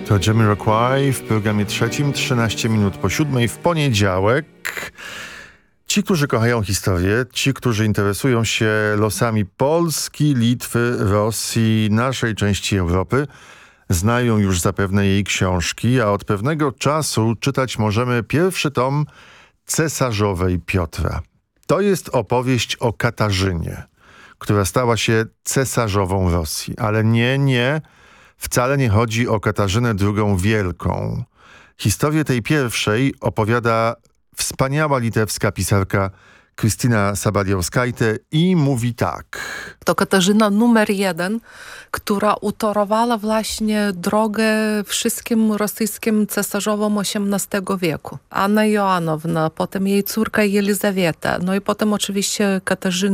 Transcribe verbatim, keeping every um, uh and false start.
To Jamiroquai w programie trzecim, trzynaście minut po siódmej w poniedziałek. Ci, którzy kochają historię, ci, którzy interesują się losami Polski, Litwy, Rosji, naszej części Europy, znają już zapewne jej książki, a od pewnego czasu czytać możemy pierwszy tom Cesarzowej Piotra. To jest opowieść o Katarzynie, która stała się cesarzową Rosji. Ale nie, nie, wcale nie chodzi o Katarzynę drugą Wielką. Historię tej pierwszej opowiada wspaniała litewska pisarka Krystyna Sabaliauskaite i mówi tak. To Katarzyna numer jeden, która utorowała właśnie drogę wszystkim rosyjskim cesarzowom osiemnastego wieku. Anna Joanowna, potem jej córka Jelizaweta, no i potem oczywiście Katarzyna